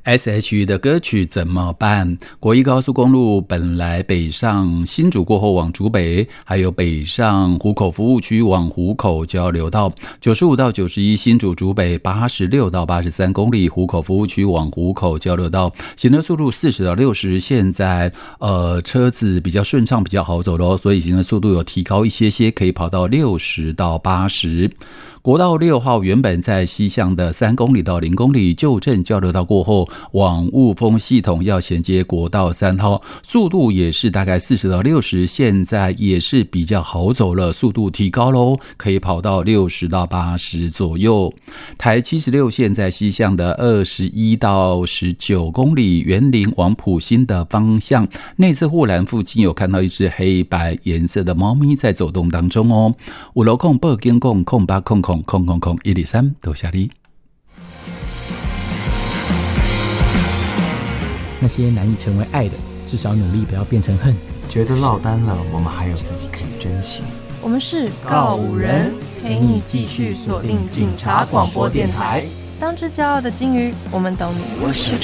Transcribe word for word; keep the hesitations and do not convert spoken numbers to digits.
S H E 的歌曲怎么办？国一高速公路本来北上新竹过后往竹北，还有北上湖口服务区往湖口交流道，九十五到九十一新竹竹北八十六到八十三公里，湖口服务区往湖口交流道，行车速度四十到六十，现在呃车子比较顺畅，比较好走咯，所以行车速度有提高一些些，可以跑到六十到八十。国道六号原本在西向的三公里到零公里，旧镇交流道过后往雾峰系统要衔接国道三号，速度也是大概四十到六十，现在也是比较好走了，速度提高咯，可以跑到六十到八十左右。台七十六线在西向的二十一到十九公里，园林往埔心的方向，内侧护栏附近有看到一只黑白颜色的猫咪在走动当中哦。五楼空八间空空八空空空空空一二三，多谢你。 那些难以成为爱的，至少努力不要变成恨。 觉得落单了，我们还有自己可以珍惜。 我们是告五人，陪你继续锁定警察广播电台。当只骄傲的金鱼，我们懂你。 我是